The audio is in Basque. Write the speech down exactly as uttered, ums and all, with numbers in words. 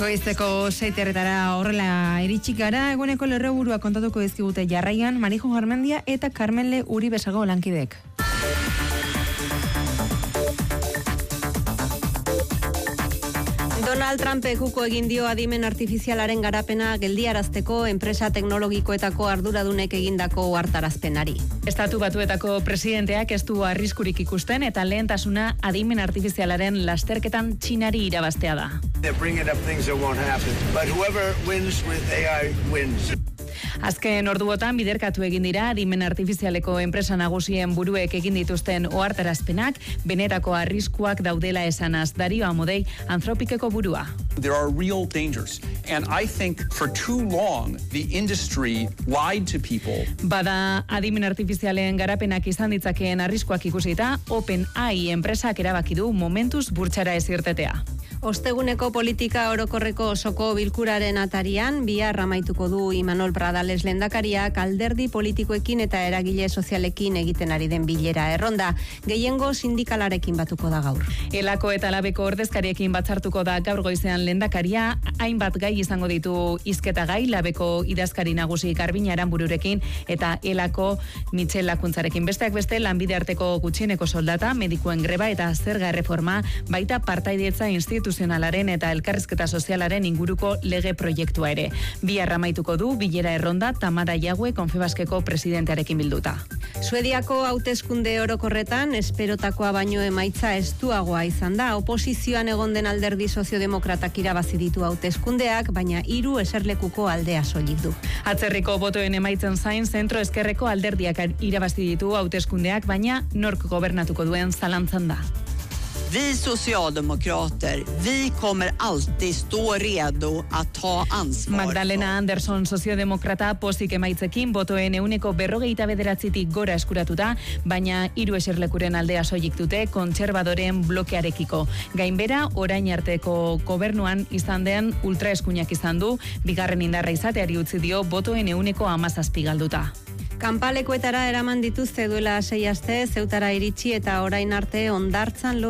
Goizeko seiterretara horrela iritsi gara, eguneko lerroburua kontatuko dizkigute jarraian Marijo Garmendia eta Carmenle Uri Besago lankidek. Donald Trumpek uko egin dio adimen artifizialaren garapena geldiarazteko enpresa teknologikoetako arduradunek egindako ohartarazpenari. Estatu Batuetako presidenteak ez du arriskurik ikusten eta lehentasuna adimen artifizialaren lasterketan Txinari irabaztea da. Azken orduotan biderkatu egin dira adimen artifizialeko enpresa nagusien buruek egin dituzten ohartarazpenak, benetako arriskuak daudela esanaz. Dario Amodei, Anthropiceko burua. There are real dangers, and I think for too long the industry lied to people. Bada adimen artifizialen garapenak izan ditzakeen arriskuak ikusita, OpenAI enpresak erabaki du momentuz burtsara ez irtetea. Osteguneko politika orokorreko osoko bilkuraren atarian, bihar amaituko du Imanol Pradales lehendakariak alderdi politikoekin eta eragile sozialekin egiten ari den bilera erronda. Gehiengo sindikalarekin batuko da gaur. Elako eta Labeko ordezkariekin batzartuko da gaur goizean lehendakaria, hainbat gai izango ditu hizketa gai, Labeko idazkari nagusi Garbina Aranbururekin eta Elako Mitxel Lakuntzarekin. Besteak beste, lanbide arteko gutxieneko soldata, medikuen greba eta zerga erreforma, baita partaidetza instituzionalaren eta elkarrizketa sozialaren inguruko lege proiektua ere. Bihar amaituko du bilera erronda Tamara Jague Konfebaskeko presidentearekin bilduta. Suediako hauteskunde orokorretan esperotakoa baino emaitza estuagoa izan da. Oposizioan egon den alderdi soziodemokratak irabazi ditu hauteskundeak, baina hiru eserlekuko aldea soilik du. Atzerriko botoen emaitzen zain zentro ezkerreko alderdiak irabazi ditu hauteskundeak, baina nork gobernatuko duen zalantzan da. Vi socialdemokrater, vi kommer alltid stå redo a ta ansvar. Magdalena Anderson soziodemokrata pozik emaitzekin botoen euneko berrogeita bederatzitik gora eskuratuta, baina hiru eserlekuren aldea soilik dute kontserbadoren blokearekiko. Gainbera, orain arteko gobernuan izan den ultraeskuinak izan du, bigarren indarra izateari utzi dio botoen euneko hamazazpi galduta. Kanpalekuetara eraman dituzte duela sei aste, Zeutara iritsi eta orain arte Hondartzan